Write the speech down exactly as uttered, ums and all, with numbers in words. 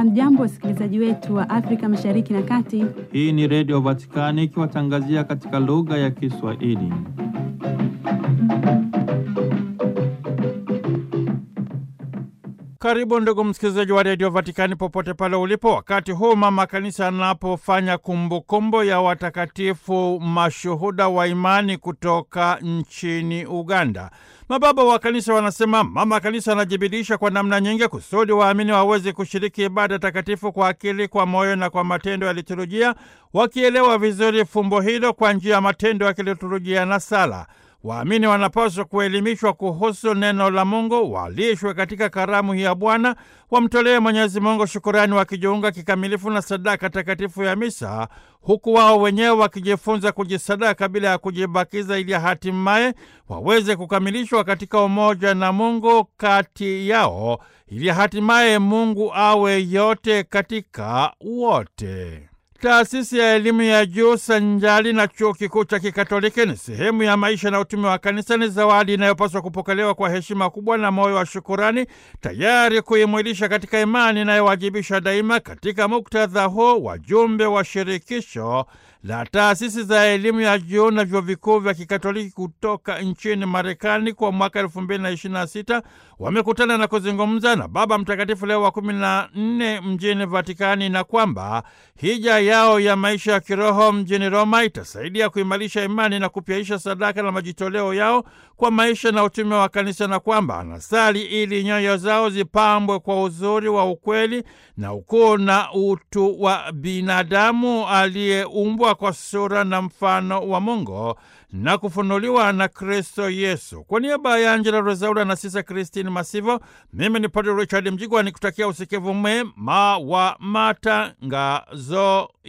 Hamjambo wasikilizaji wetu wa Afrika Mashariki na Kati. Hii ni Radio Vatikani ikiwatangazia katika lugha ya Kiswahili. Karibu ndugu msikilizaji wa Radio Vatikani popote pale ulipo, wakati huu mama kanisa anapofanya kumbukumbu ya watakatifu mashuhuda wa imani kutoka nchini Uganda. Mababa wa kanisa wanasema mama kanisa anajibidisha kwa namna nyingi kusudi waamini waweze kushiriki ibada takatifu kwa akili, kwa moyo na kwa matendo ya liturujia, wakielewa vizuri fumbo hilo kwa njia ya matendo ya liturujia na sala. Waamini wanapaswa kuelimishwa kuhusu neno la Mungu, walishwe katika karamu hii ya Bwana, wamtolee Mwenyezi Mungu shukurani wakijiunga kikamilifu na sadaka takatifu ya misa, huku wao wenyewe wakijifunza kujisadaka bila ya kujibakiza, ili hatimaye waweze kukamilishwa katika umoja na Mungu kati yao, ili hatimaye Mungu awe yote katika wote. Taasisi ya elimu ya juu sanjali na chuo kikuu cha Kikatoliki ni sehemu ya maisha na utume wa kanisa. Ni zawadi inayopaswa kupokelewa kwa heshima kubwa na moyo wa shukurani, tayari kuimwilisha katika imani inayowajibisha daima. Katika muktadha huo, wajumbe wa shirikisho la taasisi za elimu ya juu na vyuo vikuu vya Kikatoliki kutoka nchini Marekani kwa mwaka elfu mbili na ishirini na sita wamekutana na kuzungumza na Baba Mtakatifu Leo wa kumi na nne mjini Vatikani, na kwamba hija yao ya maisha ya kiroho mjini Roma itasaidia kuimarisha imani na kupyaisha sadaka na majitoleo yao kwa maisha na utume wa kanisa, na kwamba anasali ili nyoyo zao zipambwe kwa uzuri wa ukweli na ukuu na utu wa binadamu aliyeumbwa kwa sura na mfano wa Mungu na kufunuliwa na Kristo Yesu. Kwa niaba ya Angela Rezaura na Sisa Christine Masivo, mimi ni Padre Richard Mjigwa nikutakia usikivu mwema wa matangazo